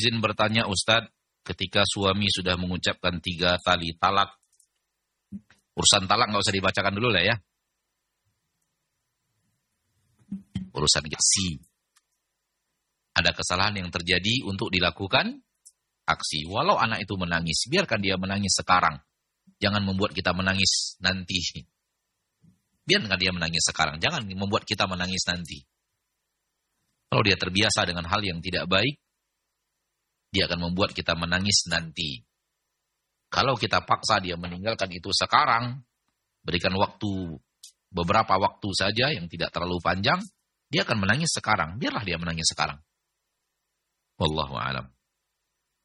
Izin bertanya Ustadz, ketika suami sudah mengucapkan 3 kali talak, urusan talak nggak usah dibacakan dulu lah ya. Urusan aksi. Ada kesalahan yang terjadi untuk dilakukan aksi. Walau anak itu menangis, biarkan dia menangis sekarang. Jangan membuat kita menangis nanti. Biarkan dia menangis sekarang, jangan membuat kita menangis nanti. Kalau dia terbiasa dengan hal yang tidak baik, dia akan membuat kita menangis nanti. Kalau kita paksa dia meninggalkan itu sekarang, berikan waktu, beberapa waktu saja yang tidak terlalu panjang, dia akan menangis sekarang. Biarlah dia menangis sekarang. Wallahu a'lam.